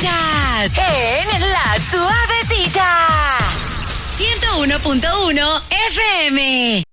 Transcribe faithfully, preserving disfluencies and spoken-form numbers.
Suavecitas en La Suavecita ciento uno punto uno F M.